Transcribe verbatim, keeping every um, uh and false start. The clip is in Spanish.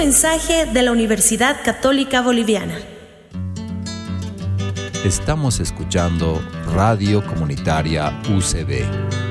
mensaje de la Universidad Católica Boliviana. Estamos escuchando Radio Comunitaria U C B.